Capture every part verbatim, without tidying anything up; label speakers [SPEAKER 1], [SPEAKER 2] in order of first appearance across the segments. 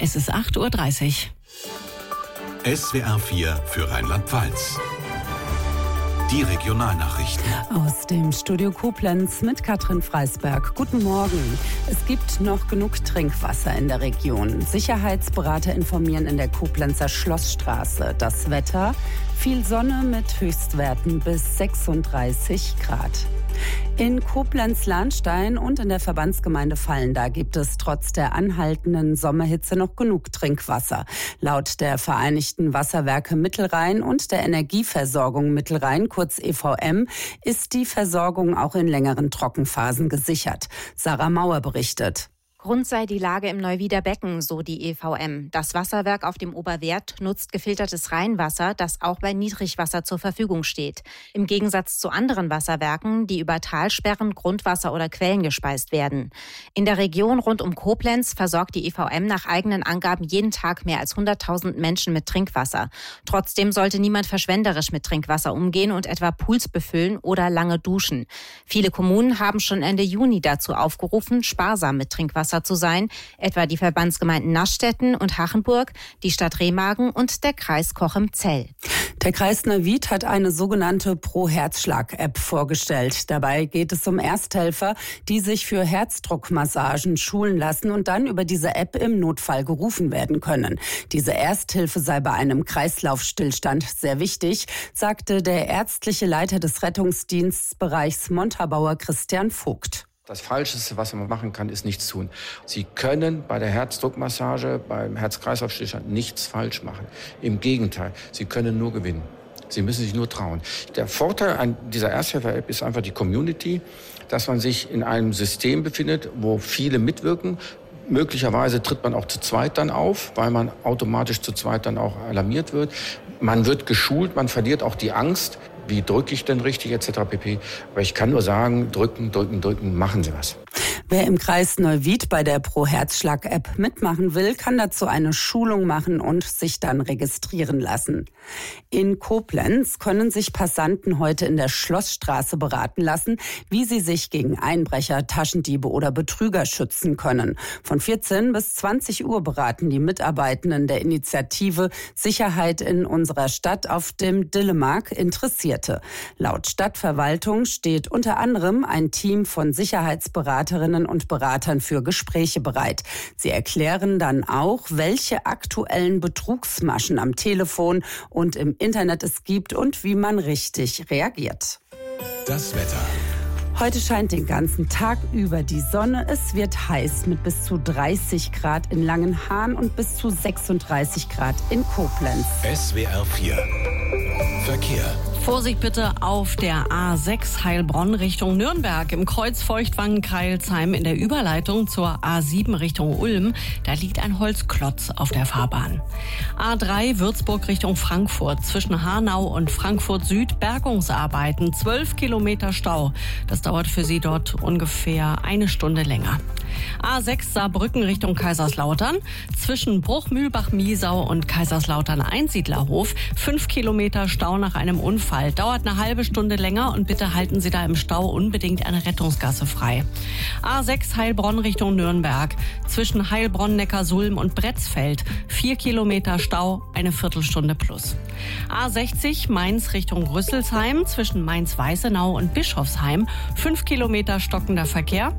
[SPEAKER 1] Es ist acht Uhr dreißig.
[SPEAKER 2] S W R vier für Rheinland-Pfalz. Die Regionalnachrichten.
[SPEAKER 3] Aus dem Studio Koblenz mit Katrin Freisberg. Guten Morgen. Es gibt noch genug Trinkwasser in der Region. Sicherheitsberater informieren in der Koblenzer Schlossstraße. Das Wetter: viel Sonne mit Höchstwerten bis sechsunddreißig Grad. In Koblenz-Lahnstein und in der Verbandsgemeinde Vallendar gibt es trotz der anhaltenden Sommerhitze noch genug Trinkwasser. Laut der Vereinigten Wasserwerke Mittelrhein und der Energieversorgung Mittelrhein, kurz E V M, ist die Versorgung auch in längeren Trockenphasen gesichert. Sarah Mauer berichtet.
[SPEAKER 4] Grund sei die Lage im Neuwieder Becken, so die E V M. Das Wasserwerk auf dem Oberwert nutzt gefiltertes Rheinwasser, das auch bei Niedrigwasser zur Verfügung steht. Im Gegensatz zu anderen Wasserwerken, die über Talsperren, Grundwasser oder Quellen gespeist werden. In der Region rund um Koblenz versorgt die E V M nach eigenen Angaben jeden Tag mehr als hunderttausend Menschen mit Trinkwasser. Trotzdem sollte niemand verschwenderisch mit Trinkwasser umgehen und etwa Pools befüllen oder lange duschen. Viele Kommunen haben schon Ende Juni dazu aufgerufen, sparsam mit Trinkwasser zu sein, etwa die Verbandsgemeinden Naschstetten und Hachenburg, die Stadt Remagen und der Kreis Cochem-Zell.
[SPEAKER 3] Der Kreis Neuwied hat eine sogenannte Pro-Herzschlag-App vorgestellt. Dabei geht es um Ersthelfer, die sich für Herzdruckmassagen schulen lassen und dann über diese App im Notfall gerufen werden können. Diese Ersthilfe sei bei einem Kreislaufstillstand sehr wichtig, sagte der ärztliche Leiter des Rettungsdienstbereichs Montabaur Christian Vogt.
[SPEAKER 5] Das Falscheste, was man machen kann, ist nichts tun. Sie können bei der Herzdruckmassage, beim Herz-Kreislauf-Stillstand nichts falsch machen. Im Gegenteil, Sie können nur gewinnen. Sie müssen sich nur trauen. Der Vorteil an dieser Ersthelfer-App ist einfach die Community, dass man sich in einem System befindet, wo viele mitwirken. Möglicherweise tritt man auch zu zweit dann auf, weil man automatisch zu zweit dann auch alarmiert wird. Man wird geschult, man verliert auch die Angst. Wie drücke ich denn richtig, et cetera pp. Aber ich kann nur sagen, drücken, drücken, drücken, machen Sie was.
[SPEAKER 3] Wer im Kreis Neuwied bei der Pro-Herzschlag-App mitmachen will, kann dazu eine Schulung machen und sich dann registrieren lassen. In Koblenz können sich Passanten heute in der Schlossstraße beraten lassen, wie sie sich gegen Einbrecher, Taschendiebe oder Betrüger schützen können. Von vierzehn bis zwanzig Uhr beraten die Mitarbeitenden der Initiative Sicherheit in unserer Stadt auf dem Dillemark Interessierte. Laut Stadtverwaltung steht unter anderem ein Team von Sicherheitsberaterinnen und Beratern für Gespräche bereit. Sie erklären dann auch, welche aktuellen Betrugsmaschen am Telefon und im Internet es gibt und wie man richtig reagiert.
[SPEAKER 2] Das Wetter.
[SPEAKER 3] Heute scheint den ganzen Tag über die Sonne. Es wird heiß mit bis zu dreißig Grad in Langenhahn und bis zu sechsunddreißig Grad in Koblenz.
[SPEAKER 2] S W R vier Verkehr.
[SPEAKER 1] Vorsicht bitte auf der A sechs Heilbronn Richtung Nürnberg. Im Kreuz Feuchtwangen-Kreilsheim in der Überleitung zur A sieben Richtung Ulm. Da liegt ein Holzklotz auf der Fahrbahn. A drei Würzburg Richtung Frankfurt. Zwischen Hanau und Frankfurt Süd Bergungsarbeiten. zwölf Kilometer Stau. Das dauert für Sie dort ungefähr eine Stunde länger. A sechs Saarbrücken Richtung Kaiserslautern. Zwischen Bruchmühlbach-Miesau und Kaiserslautern-Einsiedlerhof. fünf Kilometer Stau nach einem Unfall. Dauert eine halbe Stunde länger und bitte halten Sie da im Stau unbedingt eine Rettungsgasse frei. A sechs Heilbronn Richtung Nürnberg. Zwischen Heilbronn-Neckarsulm und Bretzfeld. vier Kilometer Stau, eine Viertelstunde plus. A sechzig Mainz Richtung Rüsselsheim. Zwischen Mainz-Weißenau und Bischofsheim. fünf Kilometer stockender Verkehr.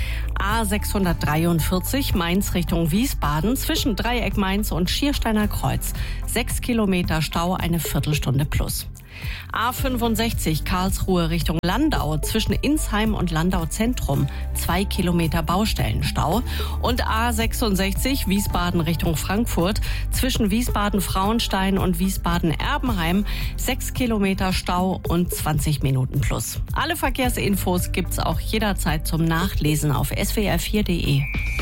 [SPEAKER 1] A sechshundertdreiundvierzig Mainz Richtung Wiesbaden. Zwischen Dreieck Mainz und Schiersteiner Kreuz. sechs Kilometer Stau, eine Viertelstunde plus. A fünfundsechzig Karlsruhe Richtung Landau. Zwischen Insheim und Landau Zentrum. zwei Kilometer Baustellenstau. Und A sechsundsechzig Wiesbaden Richtung Frankfurt. Zwischen Wiesbaden-Frauenstein und Wiesbaden-Erbenheim. sechs Kilometer Stau und zwanzig Minuten plus. Alle Verkehrsinfos gibt's auch jederzeit zum Nachlesen auf s w r vier punkt de.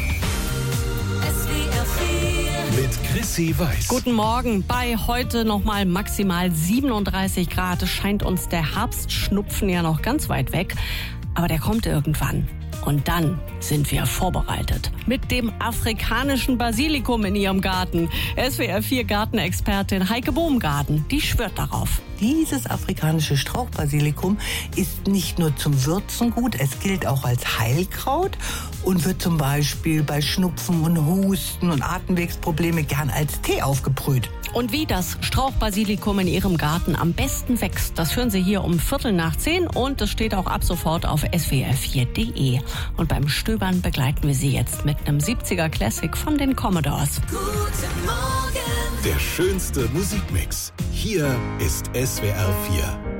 [SPEAKER 2] Mit Chrissy Weiß.
[SPEAKER 1] Guten Morgen. Bei heute nochmal maximal siebenunddreißig Grad. Es scheint uns der Herbstschnupfen ja noch ganz weit weg. Aber der kommt irgendwann. Und dann sind wir vorbereitet. Mit dem afrikanischen Basilikum in ihrem Garten. S W R vier Gartenexpertin Heike Bohmgarten, die schwört darauf.
[SPEAKER 6] Dieses afrikanische Strauchbasilikum ist nicht nur zum Würzen gut, es gilt auch als Heilkraut und wird zum Beispiel bei Schnupfen und Husten und Atemwegsprobleme gern als Tee aufgebrüht.
[SPEAKER 1] Und wie das Strauchbasilikum in Ihrem Garten am besten wächst, das hören Sie hier um Viertel nach zehn und das steht auch ab sofort auf S W R vier Punkt de. Und beim Stöbern begleiten wir Sie jetzt mit einem siebziger Classic von den Commodores.
[SPEAKER 2] Der schönste Musikmix. Hier ist S W R vier.